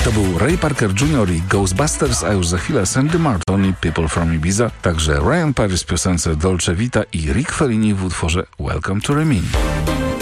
To był Ray Parker Jr. i Ghostbusters, a już za chwilę Sandy Martin i People from Ibiza, także Ryan Paris w piosence Dolce Vita i Rick Fellini w utworze Welcome to Rimini.